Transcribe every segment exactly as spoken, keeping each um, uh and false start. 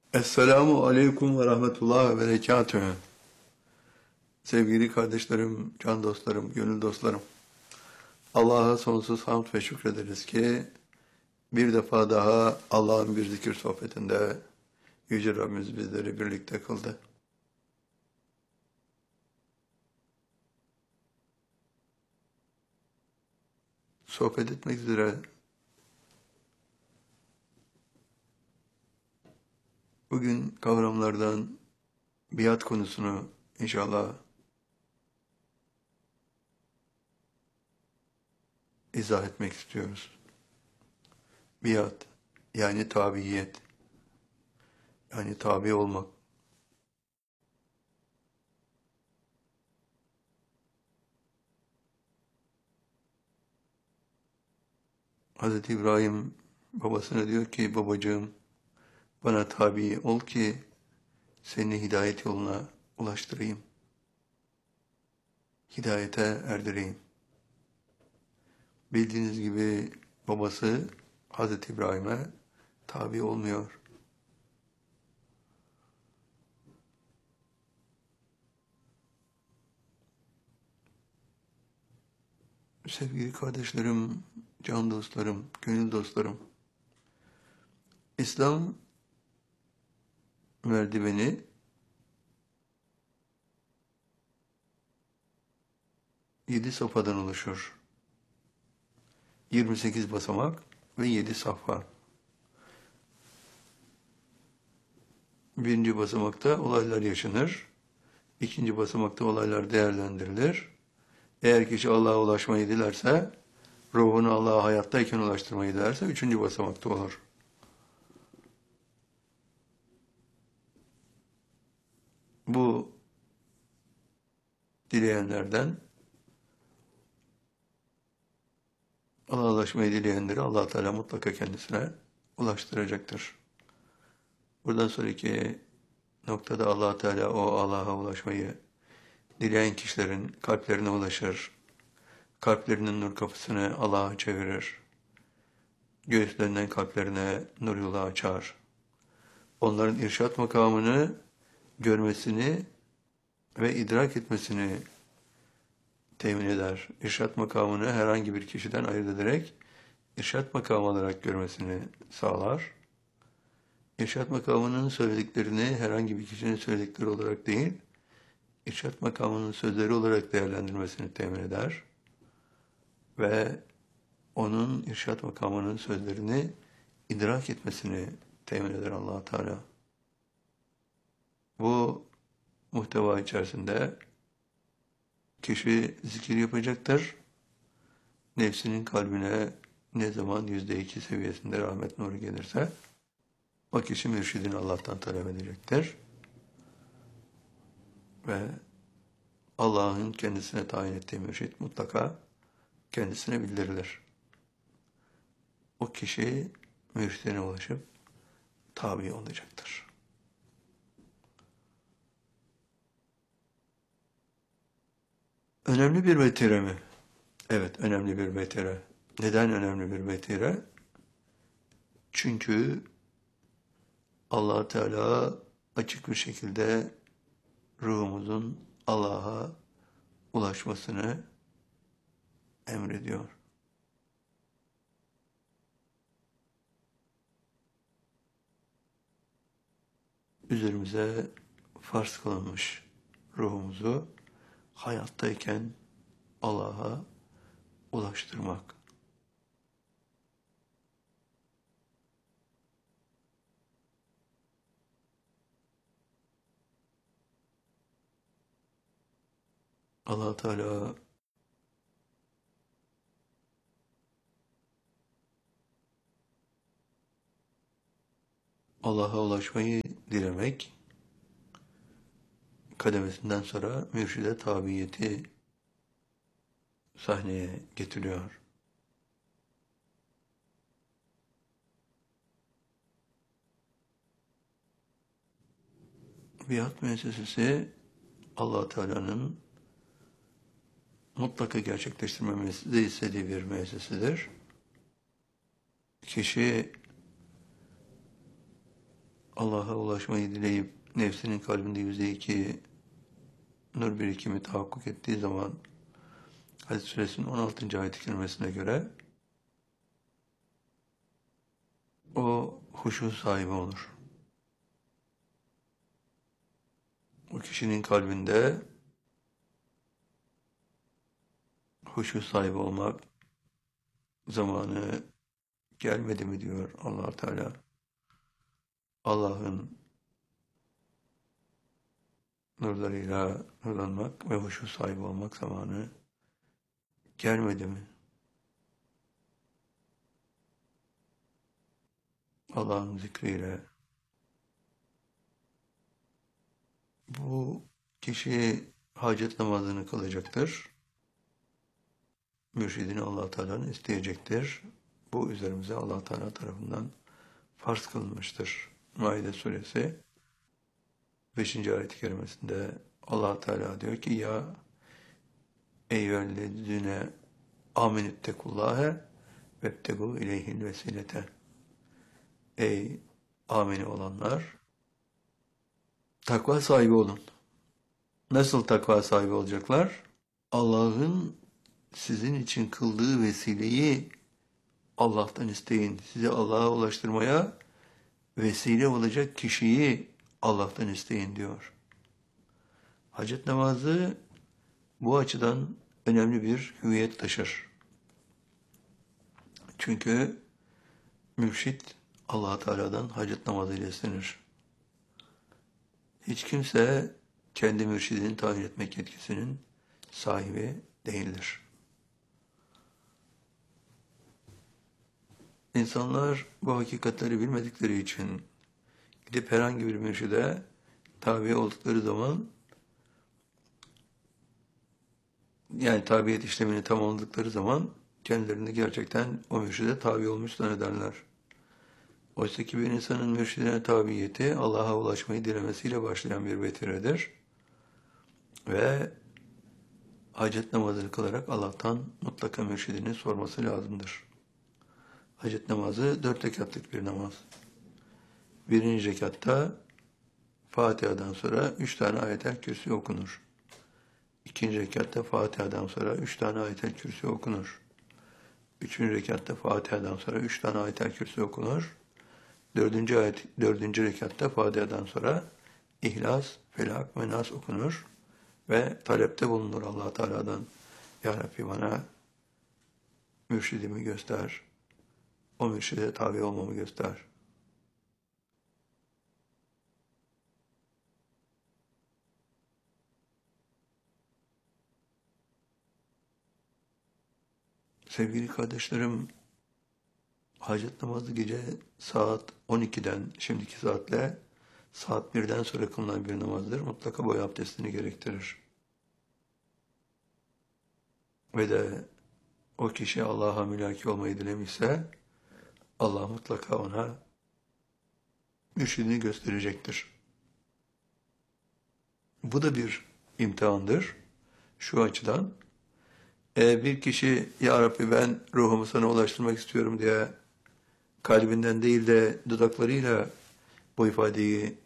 Esselamu Aleyküm ve Rahmetullah ve Berekatühü. Sevgili kardeşlerim, can dostlarım, gönül dostlarım. Allah'a sonsuz hamd ve şükrederiz ki bir defa daha Allah'ın bir zikir sohbetinde Yüce Rabbimiz bizleri birlikte kıldı. Sohbet etmek üzere bugün kavramlardan biat konusunu inşallah izah etmek istiyoruz. Biat yani tabiyet, yani tabi olmak. Hazreti İbrahim babasına diyor ki, babacığım bana tabi ol ki seni hidayet yoluna ulaştırayım. Hidayete erdireyim. Bildiğiniz gibi babası Hazreti İbrahim'e tabi olmuyor. Sevgili kardeşlerim, can dostlarım, gönül dostlarım, İslam merdiveni yedi safhadan oluşur. yirmi sekiz basamak ve yedi safha. Birinci basamakta olaylar yaşanır. İkinci basamakta olaylar değerlendirilir. Eğer kişi Allah'a ulaşmayı dilerse, ruhunu Allah'a hayattayken ulaştırmayı dilerse üçüncü basamakta olur. Bu dileyenlerden Allah'a ulaşmayı dileyenleri Allah Teala mutlaka kendisine ulaştıracaktır. Buradan sonraki noktada Allah Teala o Allah'a ulaşmayı dileyen kişilerin kalplerine ulaşır. Kalplerinin nur kapısını Allah'a çevirir. Göğüslerinden kalplerine nur yolu açar. Onların irşat makamını görmesini ve idrak etmesini temin eder. İrşat makamını herhangi bir kişiden ayırt ederek irşat makamı olarak görmesini sağlar. İrşat makamının söylediklerini herhangi bir kişinin söyledikleri olarak değil, irşat makamının sözleri olarak değerlendirmesini temin eder ve onun irşat makamının sözlerini idrak etmesini temin eder Allah Teala. Bu muhteva içerisinde kişi zikir yapacaktır. Nefsinin kalbine ne zaman yüzde iki seviyesinde rahmet nuru gelirse o kişi mürşidini Allah'tan talep edecektir. Ve Allah'ın kendisine tayin ettiği mürşid mutlaka kendisine bildirilir. O kişi mürşidine ulaşıp tabi olacaktır. Önemli bir vetire mi? Evet, önemli bir vetire. Neden önemli bir vetire? Çünkü Allah Teala açık bir şekilde ruhumuzun Allah'a ulaşmasını emrediyor. Üzerimize farz kılınmış ruhumuzu hayattayken Allah'a ulaştırmak. Allah Teala Allah'a ulaşmayı dilemek kademesinden sonra mürşide tabiyeti sahneye getiriyor. Biat müessesesi Allah Teala'nın mutlaka gerçekleştirmemizi istediği bir müessesedir. Kişi Allah'a ulaşmayı dileyip nefsinin kalbinde yüzde iki nur birikimi tahakkuk ettiği zaman Hadis suresinin on altıncı ayet-i kerimesine göre o huşu sahibi olur. O kişinin kalbinde huşu sahibi olmak zamanı gelmedi mi diyor Allah Teala. Allah'ın nurlarıyla nurlanmak ve huşu sahibi olmak zamanı gelmedi mi? Allah'ın zikriyle bu kişi hacet namazını kılacaktır. Mürşidini Allah Teala'nın isteyecektir. Bu üzerimize Allah Teala tarafından farz kılınmıştır. Maide suresi beşinci ayet-i kerimesinde Allah Teala diyor ki ya eyyühellezine amenüttekullâhe vebtegû ileyhil vesilete. Ey ameni olanlar, takva sahibi olun. Nasıl takva sahibi olacaklar? Allah'ın sizin için kıldığı vesileyi Allah'tan isteyin. Sizi Allah'a ulaştırmaya vesile olacak kişiyi Allah'tan isteyin diyor. Hacet namazı bu açıdan önemli bir hüviyet taşır. Çünkü mürşit Allah Teala'dan hacet namazıyla istenir. Hiç kimse kendi mürşidini tayin etmek yetkisinin sahibi değildir. İnsanlar bu hakikatleri bilmedikleri için gidip herhangi bir mürşide tabi oldukları zaman, yani tabiyet işlemini tamamladıkları zaman kendilerini gerçekten o mürşide tabi olmuş zannederler. Oysa ki bir insanın mürşidine tabiyeti Allah'a ulaşmayı dilemesiyle başlayan bir vetiredir. Ve hacet namazını kılarak Allah'tan mutlaka mürşidini sorması lazımdır. Hacet namazı dört rekatlık bir namaz. Birinci rekatta Fatiha'dan sonra üç tane ayet-el kürsi okunur. İkinci rekatta Fatiha'dan sonra üç tane ayet-el kürsi okunur. Üçüncü rekatta Fatiha'dan sonra üç tane ayet-el kürsi okunur. Dördüncü, ayet, dördüncü rekatta Fatiha'dan sonra İhlas, Felak ve Nas okunur. Ve talepte bulunur Allah Teala'dan. Ya Rabbi bana mürşidimi göster. O mürşide tabi olmamı göster. Sevgili kardeşlerim, hacet namazı gece saat on ikiden, şimdiki saatle saat birden sonra kılınan bir namazdır. Mutlaka boy abdestini gerektirir. Ve de o kişi Allah'a mülaki olmayı dilemişse, Allah mutlaka ona mürşidini gösterecektir. Bu da bir imtihandır. Şu açıdan, eğer bir kişi, Ya Rabbi ben ruhumu sana ulaştırmak istiyorum diye kalbinden değil de dudaklarıyla bu ifadeyi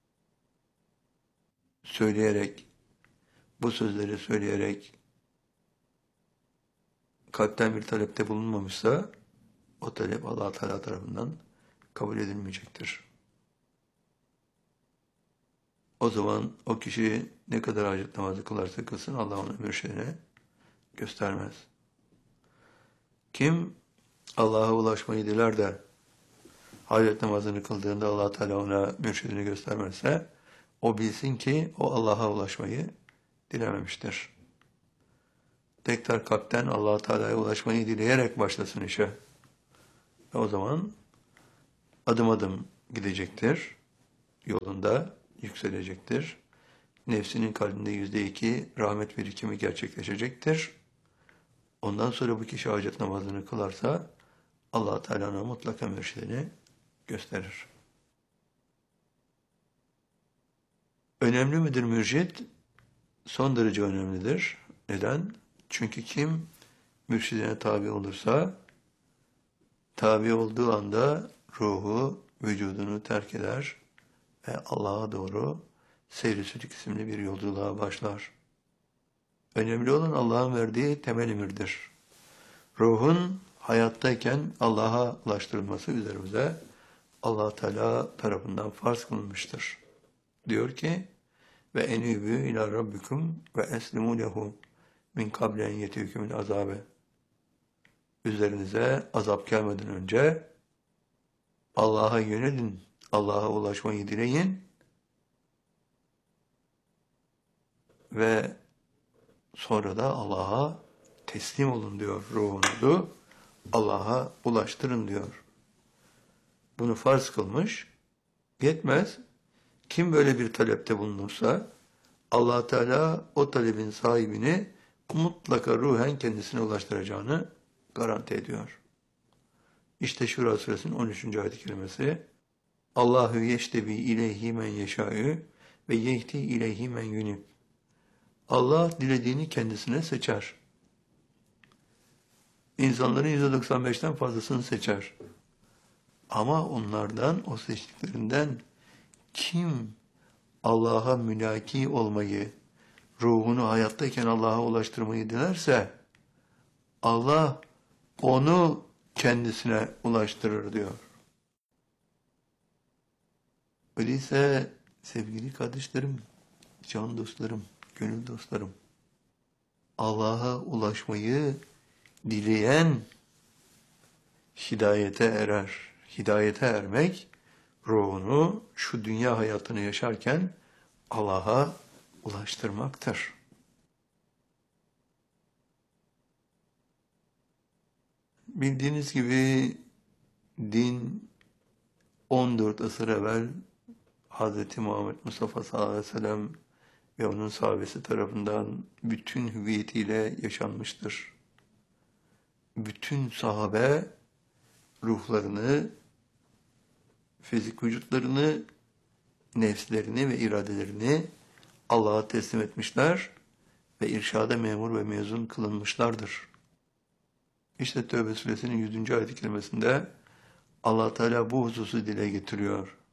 söyleyerek, bu sözleri söyleyerek kalpten bir talepte bulunmamışsa, o talep Allah Teala tarafından kabul edilmeyecektir. O zaman o kişi ne kadar hacet namazı kılarsa kılsın Allah ona mürşidine göstermez. Kim Allah'a ulaşmayı diler de hacet namazını kıldığında Allah Teala ona mürşidini göstermezse o bilsin ki o Allah'a ulaşmayı dilememiştir. Tekrar kalpten Allah Teala'ya ulaşmayı dileyerek başlasın işe. Ve o zaman adım adım gidecektir. Yolunda yükselecektir. Nefsinin kalbinde yüzde iki rahmet birikimi gerçekleşecektir. Ondan sonra bu kişi hacet namazını kılarsa Allah Teala'nın mutlaka mürşidini gösterir. Önemli midir mürşid? Son derece önemlidir. Neden? Çünkü kim mürşidine tabi olursa, tabi olduğu anda ruhu vücudunu terk eder ve Allah'a doğru seyri sülük isimli bir yolculuğa başlar. Önemli olan Allah'ın verdiği temel emirdir. Ruhun hayattayken Allah'a ulaştırılması üzerimize Allah Teala tarafından farz kılınmıştır. Diyor ki: ve enübü ila rabbikum ve eslimu lehu min kablen yetihükümül azabe. Üzerinize azap gelmeden önce Allah'a yönelin, Allah'a ulaşmayı dileyin ve sonra da Allah'a teslim olun diyor. Ruhunuzu Allah'a ulaştırın diyor. Bunu farz kılmış. Yetmez. Kim böyle bir talepte bulunursa Allah Teala o talebin sahibini mutlaka ruhen kendisine ulaştıracağını garanti ediyor. İşte Şura suresinin on üçüncü ayet-i kerimesi: Allahu yeştebi ileyhi men yeşâ'ü ve yehdi ileyhi men yunib. Allah dilediğini kendisine seçer. İnsanların yüzde doksan beşten fazlasını seçer. Ama onlardan, o seçtiklerinden kim Allah'a mülaki olmayı, ruhunu hayattayken Allah'a ulaştırmayı dilerse, Allah onu kendisine ulaştırır diyor. Öyleyse sevgili kardeşlerim, can dostlarım, gönül dostlarım, Allah'a ulaşmayı dileyen hidayete erer. Hidayete ermek, ruhunu şu dünya hayatını yaşarken Allah'a ulaştırmaktır. Bildiğiniz gibi din on dört asır evvel Hz. Muhammed Mustafa sallallahu aleyhi ve sellem ve onun sahabesi tarafından bütün hüviyetiyle yaşanmıştır. Bütün sahabe ruhlarını, fizik vücutlarını, nefslerini ve iradelerini Allah'a teslim etmişler ve irşada memur ve mezun kılınmışlardır. İşte Tevbe suresinin yüzüncü ayet-i kerimesinde Allah Teala bu hususu dile getiriyor.